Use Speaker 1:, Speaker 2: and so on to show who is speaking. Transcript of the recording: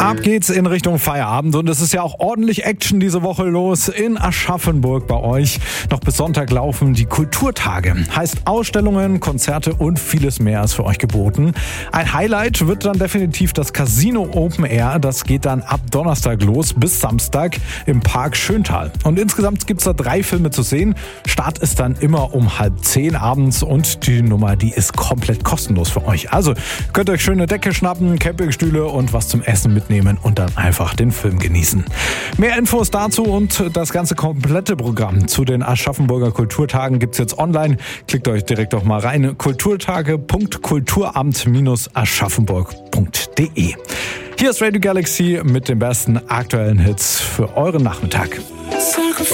Speaker 1: Ab geht's in Richtung Feierabend und es ist ja auch ordentlich Action diese Woche los in Aschaffenburg bei euch. Noch bis Sonntag laufen die Kulturtage. Heißt Ausstellungen, Konzerte und vieles mehr ist für euch geboten. Ein Highlight wird dann definitiv das Casino Open Air. Das geht dann ab Donnerstag los bis Samstag im Park Schöntal. Und insgesamt gibt's da 3 Filme zu sehen. Start ist dann immer um 9:30 abends und die Nummer, die ist komplett kostenlos für euch. Also könnt ihr euch schöne Decke schnappen, Campingstühle und was zum Essen mitnehmen und dann einfach den Film genießen. Mehr Infos dazu und das ganze komplette Programm zu den Aschaffenburger Kulturtagen gibt's jetzt online. Klickt euch direkt doch mal rein. kulturtage.kulturamt-aschaffenburg.de. Hier ist Radio Galaxy mit den besten aktuellen Hits für euren Nachmittag.